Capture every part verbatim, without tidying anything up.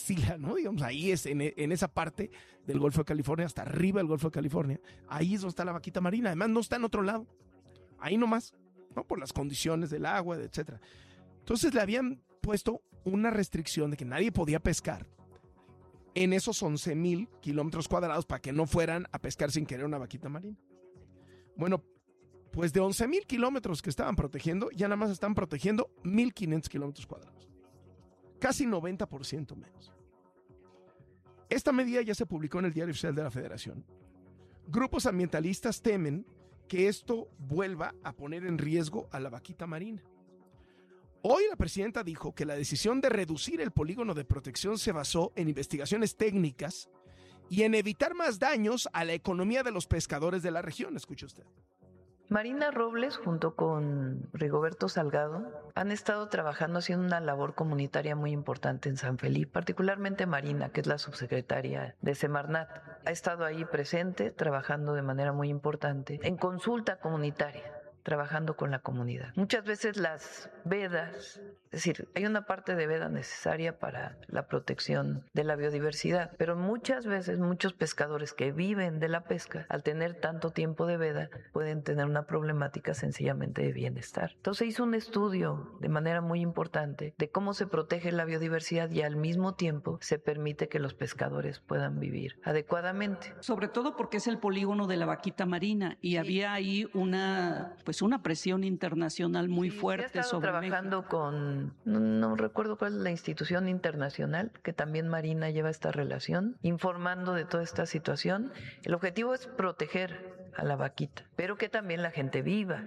Castilla, ¿no? Digamos, ahí es en, en esa parte del Golfo de California, hasta arriba del Golfo de California. Ahí es donde está la vaquita marina. Además, no está en otro lado. Ahí nomás, ¿no? Por las condiciones del agua, etcétera. Entonces le habían puesto una restricción de que nadie podía pescar en esos once mil kilómetros cuadrados para que no fueran a pescar sin querer una vaquita marina. Bueno, pues de once mil kilómetros que estaban protegiendo, ya nada más están protegiendo mil quinientos kilómetros cuadrados. Casi noventa por ciento menos. Esta medida ya se publicó en el Diario Oficial de la Federación. Grupos ambientalistas temen que esto vuelva a poner en riesgo a la vaquita marina. Hoy la presidenta dijo que la decisión de reducir el polígono de protección se basó en investigaciones técnicas y en evitar más daños a la economía de los pescadores de la región. Escuche usted. Marina Robles, junto con Rigoberto Salgado, han estado trabajando haciendo una labor comunitaria muy importante en San Felipe, particularmente Marina, que es la subsecretaria de Semarnat. Ha estado ahí presente, trabajando de manera muy importante en consulta comunitaria, trabajando con la comunidad. Muchas veces las vedas, es decir, hay una parte de veda necesaria para la protección de la biodiversidad, pero muchas veces muchos pescadores que viven de la pesca, al tener tanto tiempo de veda, pueden tener una problemática sencillamente de bienestar. Entonces hizo un estudio de manera muy importante de cómo se protege la biodiversidad y al mismo tiempo se permite que los pescadores puedan vivir adecuadamente. Sobre todo porque es el polígono de la vaquita marina y sí. había ahí una pues una presión internacional muy sí, fuerte sí, he sobre trabajando México. con no, no recuerdo cuál es la institución internacional que también Marina lleva esta relación, informando de toda esta situación. El objetivo es proteger a la vaquita, pero que también la gente viva.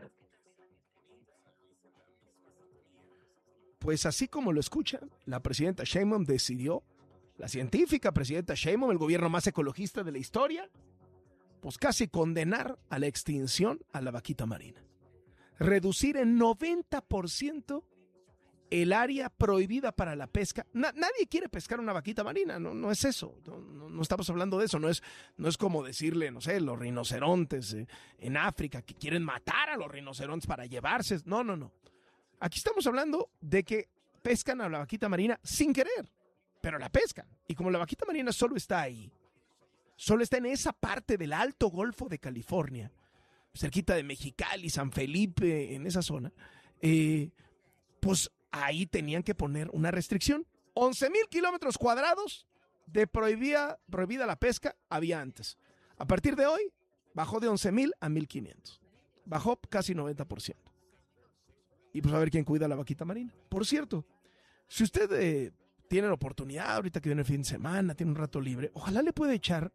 Pues así como lo escuchan, la presidenta Sheinbaum decidió, la científica presidenta Sheinbaum, el gobierno más ecologista de la historia, pues casi condenar a la extinción a la vaquita marina. Reducir en noventa por ciento el área prohibida para la pesca. Na, nadie quiere pescar una vaquita marina, no, no es eso, no, no, no estamos hablando de eso, no es, no es como decirle, no sé, los rinocerontes eh, en África que quieren matar a los rinocerontes para llevarse, no, no, no. Aquí estamos hablando de que pescan a la vaquita marina sin querer, pero la pescan. Y como la vaquita marina solo está ahí, solo está en esa parte del Alto Golfo de California, cerquita de Mexicali, San Felipe, en esa zona, eh, pues ahí tenían que poner una restricción. once mil kilómetros cuadrados de prohibida, prohibida la pesca había antes. A partir de hoy, bajó de once mil a mil quinientos. Bajó casi noventa por ciento. Y pues a ver quién cuida la vaquita marina. Por cierto, si usted eh, tiene la oportunidad, ahorita que viene el fin de semana, tiene un rato libre, ojalá le pueda echar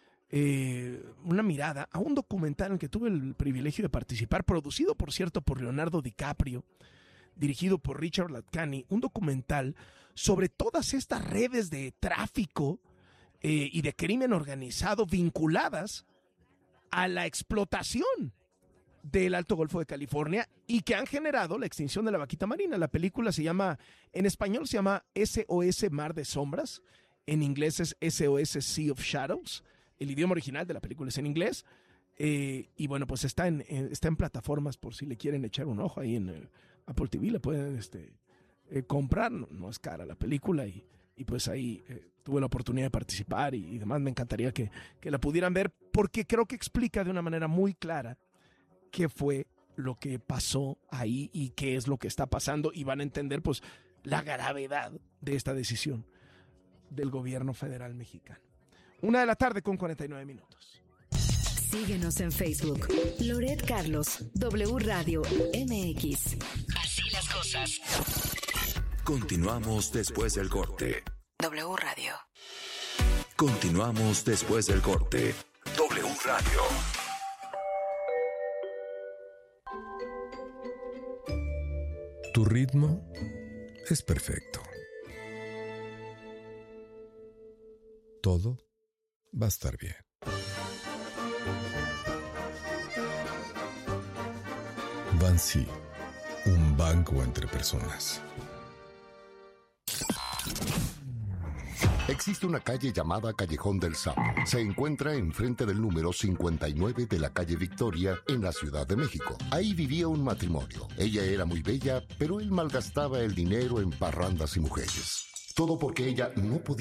eh, una mirada a un documental en el que tuve el privilegio de participar, producido, por cierto, por Leonardo DiCaprio, dirigido por Richard Latcani, un documental sobre todas estas redes de tráfico eh, y de crimen organizado vinculadas a la explotación del Alto Golfo de California y que han generado la extinción de la vaquita marina. La película se llama, en español se llama S O S Mar de Sombras, en inglés es S O S Sea of Shadows, el idioma original de la película es en inglés, eh, y bueno, pues está en, en, está en plataformas por si le quieren echar un ojo ahí en eh, Apple T V, le pueden este, eh, comprar, no, no es cara la película y, y pues ahí eh, tuve la oportunidad de participar y, y demás, me encantaría que, que la pudieran ver porque creo que explica de una manera muy clara qué fue lo que pasó ahí y qué es lo que está pasando y van a entender pues la gravedad de esta decisión del gobierno federal mexicano. Una de la tarde con cuarenta y nueve minutos. Síguenos en Facebook. Loret Carlos, W Radio M X. Así las cosas. Continuamos después del corte. W Radio. Continuamos después del corte. W Radio. Tu ritmo es perfecto. Todo va a estar bien. Bansi, un banco entre personas. Existe una calle llamada Callejón del Sapo. Se encuentra enfrente del número cincuenta y nueve de la calle Victoria, en la Ciudad de México. Ahí vivía un matrimonio. Ella era muy bella, pero él malgastaba el dinero en parrandas y mujeres. Todo porque ella no podía